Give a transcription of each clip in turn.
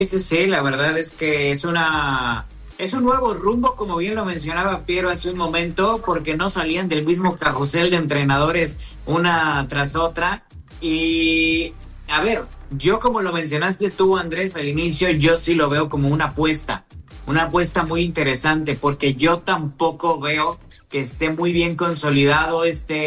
Sí, sí, la verdad es que es un nuevo rumbo, como bien lo mencionaba Piero hace un momento, porque no salían del mismo carrusel de entrenadores una tras otra. Y a ver, yo como lo mencionaste tú, Andrés, al inicio, yo sí lo veo como una apuesta muy interesante, porque yo tampoco veo que esté muy bien consolidado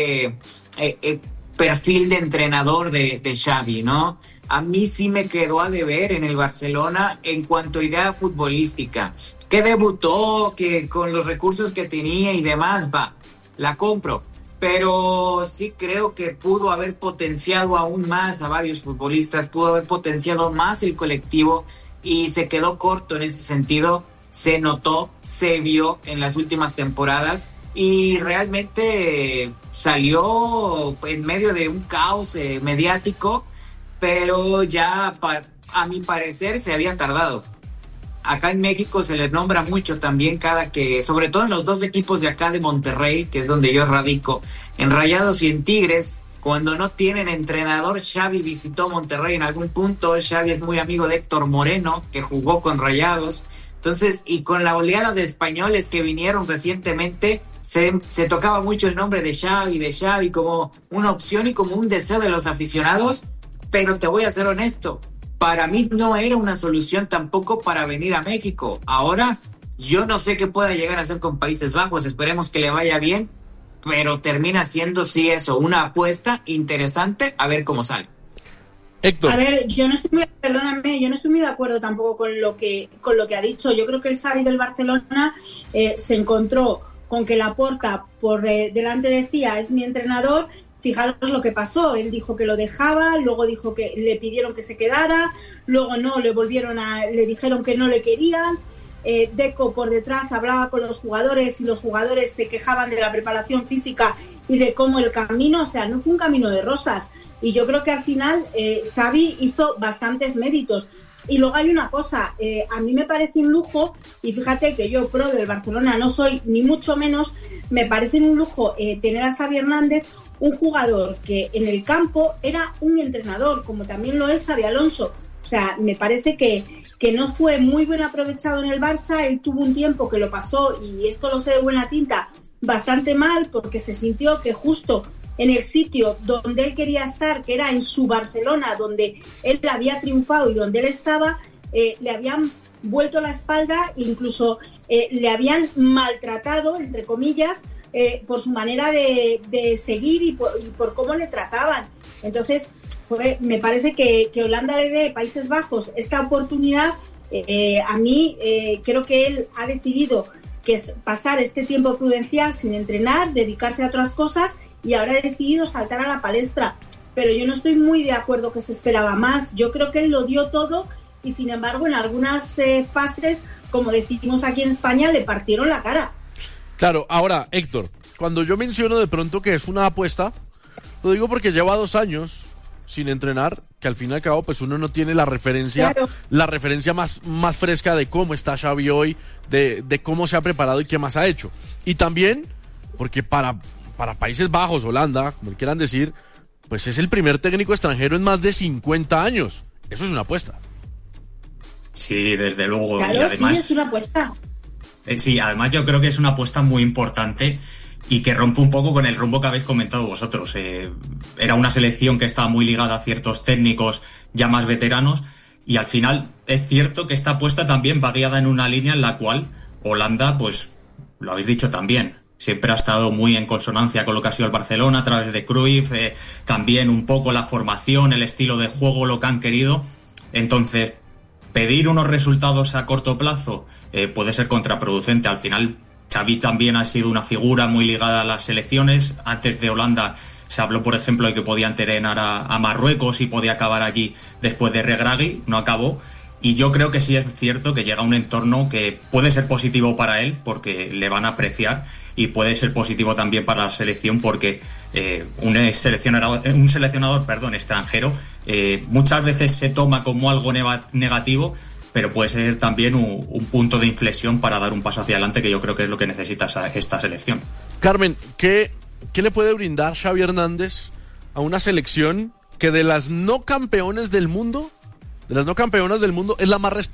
perfil de entrenador de Xavi, ¿no? A mí sí me quedó a deber en el Barcelona en cuanto a idea futbolística. Que debutó, que con los recursos que tenía y demás, va, la compro. Pero sí creo que pudo haber potenciado aún más a varios futbolistas, pudo haber potenciado más el colectivo y se quedó corto en ese sentido. Se notó, se vio en las últimas temporadas y realmente salió en medio de un caos mediático, pero ya a mi parecer se había tardado. Acá en México se les nombra mucho también sobre todo en los dos equipos de acá de Monterrey, que es donde yo radico, en Rayados y en Tigres, cuando no tienen entrenador. Xavi visitó Monterrey en algún punto. Xavi es muy amigo de Héctor Moreno, que jugó con Rayados. Entonces, y con la oleada de españoles que vinieron recientemente, se tocaba mucho el nombre de Xavi como una opción y como un deseo de los aficionados, pero te voy a ser honesto, para mí no era una solución tampoco para venir a México. Ahora, yo no sé qué pueda llegar a hacer con Países Bajos, esperemos que le vaya bien, pero termina siendo sí eso, una apuesta interesante, a ver cómo sale. Héctor. A ver, yo no estoy muy de acuerdo tampoco con lo que ha dicho. Yo creo que el Xavi del Barcelona se encontró con que Laporta por delante decía es mi entrenador. Fijaros lo que pasó, él dijo que lo dejaba, luego dijo que le pidieron que se quedara, luego no, le dijeron que no le querían. Deco por detrás hablaba con los jugadores y los jugadores se quejaban de la preparación física y de cómo el camino, o sea, no fue un camino de rosas. Y yo creo que al final Xavi hizo bastantes méritos. Y luego hay una cosa, a mí me parece un lujo, y fíjate que yo pro del Barcelona no soy ni mucho menos, me parece un lujo tener a Xavi Hernández, un jugador que en el campo era un entrenador, como también lo es Xabi Alonso. O sea, me parece que no fue muy bien aprovechado en el Barça. Él tuvo un tiempo que lo pasó, y esto lo sé de buena tinta, bastante mal, porque se sintió que justo en el sitio donde él quería estar, que era en su Barcelona, donde él había triunfado y donde él estaba, le habían vuelto la espalda, incluso le habían maltratado, entre comillas, por su manera de seguir y por cómo le trataban. Entonces, me parece que Holanda le dé Países Bajos esta oportunidad. A mí creo que él ha decidido que es pasar este tiempo prudencial sin entrenar, dedicarse a otras cosas, y ahora ha decidido saltar a la palestra. Pero yo no estoy muy de acuerdo que se esperaba más. Yo creo que él lo dio todo y, sin embargo, en algunas fases, como decimos aquí en España, le partieron la cara. Claro, ahora, Héctor, cuando yo menciono de pronto que es una apuesta, lo digo porque lleva 2 años sin entrenar, que al fin y al cabo pues uno no tiene la referencia, claro, la referencia más fresca de cómo está Xavi hoy, de cómo se ha preparado y qué más ha hecho. Y también porque para Países Bajos, Holanda, como quieran decir, pues es el primer técnico extranjero en más de 50 años. Eso es una apuesta. Sí, desde luego. Claro, y además, sí, es una apuesta. Sí, además yo creo que es una apuesta muy importante y que rompe un poco con el rumbo que habéis comentado vosotros. Era una selección que estaba muy ligada a ciertos técnicos ya más veteranos, y al final es cierto que esta apuesta también va guiada en una línea en la cual Holanda, pues lo habéis dicho también, siempre ha estado muy en consonancia con lo que ha sido el Barcelona a través de Cruyff, también un poco la formación, el estilo de juego, lo que han querido. Entonces, pedir unos resultados a corto plazo puede ser contraproducente. Al final, Xavi también ha sido una figura muy ligada a las selecciones. Antes de Holanda se habló, por ejemplo, de que podía entrenar a Marruecos y podía acabar allí después de Regragui. No acabó. Y yo creo que sí es cierto que llega a un entorno que puede ser positivo para él, porque le van a apreciar, y puede ser positivo también para la selección, porque un seleccionador extranjero muchas veces se toma como algo negativo, pero puede ser también un punto de inflexión para dar un paso hacia adelante, que yo creo que es lo que necesita esta selección. Carmen, ¿qué le puede brindar Xavi Hernández a una selección que, de las no campeones del mundo, de las no campeonas del mundo, es la más respetada.